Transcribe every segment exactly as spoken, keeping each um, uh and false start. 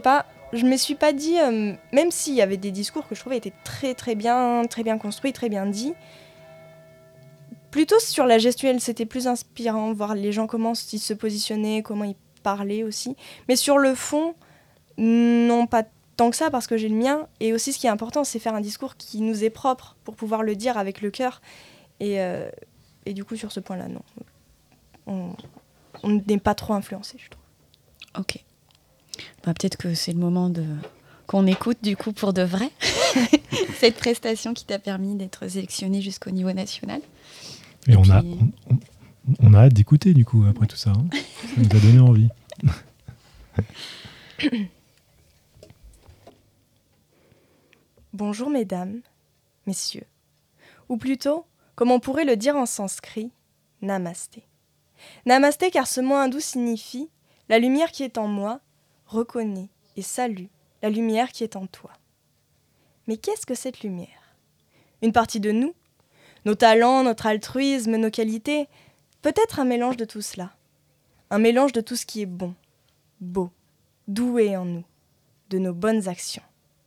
Pas, je me suis pas dit, euh, même s'il y avait des discours que je trouvais étaient très très bien, très bien construits, très bien dits, plutôt sur la gestuelle, c'était plus inspirant, voir les gens comment ils se positionnaient, comment ils parlaient aussi. Mais sur le fond, non pas tant que ça, parce que j'ai le mien. Et aussi, ce qui est important, c'est faire un discours qui nous est propre pour pouvoir le dire avec le cœur. Et, euh, et du coup, sur ce point-là, non. On, on n'est pas trop influencé, je trouve. Ok. Bah, peut-être que c'est le moment de... qu'on écoute du coup pour de vrai cette prestation qui t'a permis d'être sélectionnée jusqu'au niveau national. Et, Et on, puis... a, on, on, on a hâte d'écouter du coup après tout ça. Hein. Ça nous a donné envie. Bonjour mesdames, messieurs. Ou plutôt, comme on pourrait le dire en sanskrit, namasté. Namasté car ce mot hindou signifie « la lumière qui est en moi reconnaît et salue la lumière qui est en toi ». Mais qu'est-ce que cette lumière ? Une partie de nous ? Nos talents, notre altruisme, nos qualités ? Peut-être un mélange de tout cela. Un mélange de tout ce qui est bon, beau, doué en nous, de nos bonnes actions.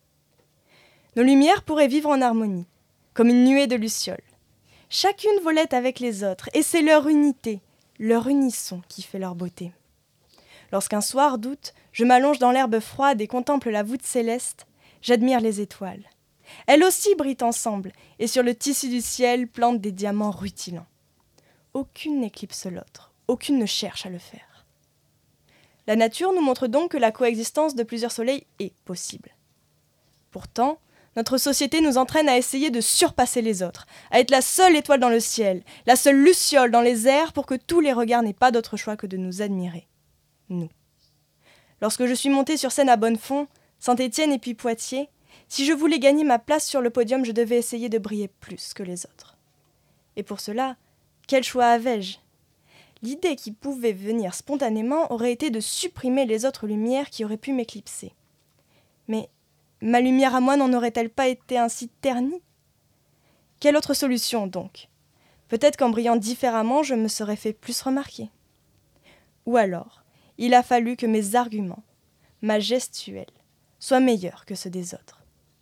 Nos lumières pourraient vivre en harmonie, comme une nuée de lucioles. Chacune volette avec les autres, et c'est leur unité, leur unisson qui fait leur beauté. Lorsqu'un soir d'août, je m'allonge dans l'herbe froide et contemple la voûte céleste, j'admire les étoiles. Elles aussi brillent ensemble, et sur le tissu du ciel plantent des diamants rutilants. Aucune n'éclipse l'autre, aucune ne cherche à le faire. La nature nous montre donc que la coexistence de plusieurs soleils est possible. Pourtant, notre société nous entraîne à essayer de surpasser les autres, à être la seule étoile dans le ciel, la seule luciole dans les airs pour que tous les regards n'aient pas d'autre choix que de nous admirer. Nous. Lorsque je suis montée sur scène à Bonnefond, Saint-Étienne et puis Poitiers, si je voulais gagner ma place sur le podium, je devais essayer de briller plus que les autres. Et pour cela, quel choix avais-je ? L'idée qui pouvait venir spontanément aurait été de supprimer les autres lumières qui auraient pu m'éclipser. Mais ma lumière à moi n'en aurait-elle pas été ainsi ternie ? Quelle autre solution donc ? Peut-être qu'en brillant différemment, je me serais fait plus remarquer. Ou alors, il a fallu que mes arguments, ma gestuelle, soient meilleurs que ceux des autres.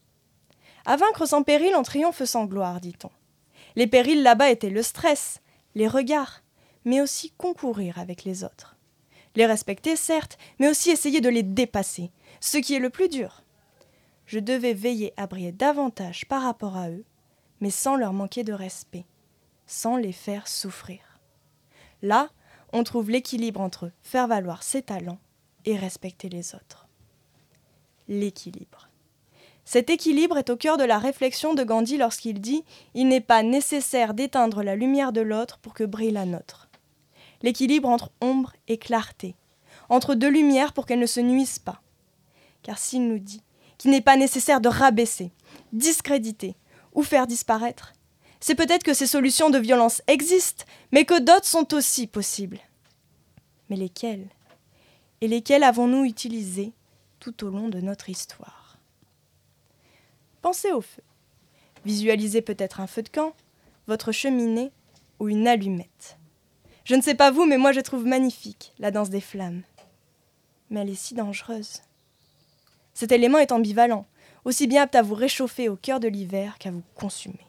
À vaincre sans péril, on triomphe sans gloire, dit-on. Les périls là-bas étaient le stress, les regards, mais aussi concourir avec les autres. Les respecter, certes, mais aussi essayer de les dépasser, ce qui est le plus dur. Je devais veiller à briller davantage par rapport à eux, mais sans leur manquer de respect, sans les faire souffrir. Là, on trouve l'équilibre entre faire valoir ses talents et respecter les autres. L'équilibre. Cet équilibre est au cœur de la réflexion de Gandhi lorsqu'il dit « Il n'est pas nécessaire d'éteindre la lumière de l'autre pour que brille la nôtre ». L'équilibre entre ombre et clarté, entre deux lumières pour qu'elles ne se nuisent pas. Car s'il nous dit qu'il n'est pas nécessaire de rabaisser, discréditer ou faire disparaître, c'est peut-être que ces solutions de violence existent, mais que d'autres sont aussi possibles. Mais lesquelles ? Et lesquelles avons-nous utilisées tout au long de notre histoire ? Pensez au feu. Visualisez peut-être un feu de camp, votre cheminée ou une allumette. Je ne sais pas vous, mais moi je trouve magnifique la danse des flammes. Mais elle est si dangereuse. Cet élément est ambivalent, aussi bien apte à vous réchauffer au cœur de l'hiver qu'à vous consumer.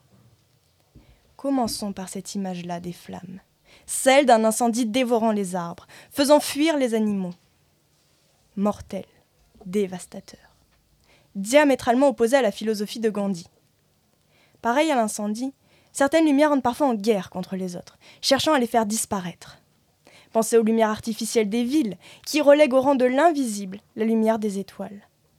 Commençons par cette image-là des flammes, celle d'un incendie dévorant les arbres, faisant fuir les animaux. Mortel, dévastateur. Diamétralement opposé à la philosophie de Gandhi. Pareil à l'incendie, certaines lumières entrent parfois en guerre contre les autres, cherchant à les faire disparaître. Pensez aux lumières artificielles des villes, qui relèguent au rang de l'invisible la lumière des étoiles.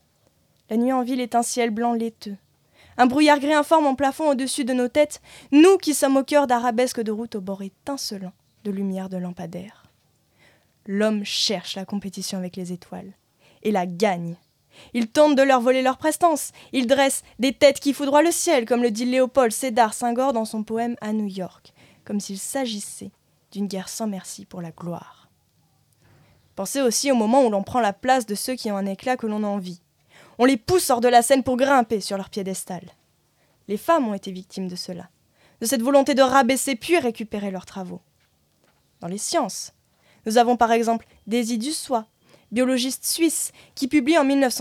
La nuit en ville est un ciel blanc laiteux. Un brouillard gris informe en plafond au-dessus de nos têtes, nous qui sommes au cœur d'arabesques de routes au bord étincelant de lumière de lampadaires. L'homme cherche la compétition avec les étoiles, et la gagne. Il tente de leur voler leur prestance. Il dresse des têtes qui foudroient le ciel, comme le dit Léopold Sédar Senghor dans son poème « À New York », comme s'il s'agissait d'une guerre sans merci pour la gloire. Pensez aussi au moment où l'on prend la place de ceux qui ont un éclat que l'on envie. On les pousse hors de la scène pour grimper sur leur piédestal. Les femmes ont été victimes de cela, de cette volonté de rabaisser puis récupérer leurs travaux. Dans les sciences, nous avons par exemple Daisy Dussois, biologiste suisse, qui publie en mille neuf cent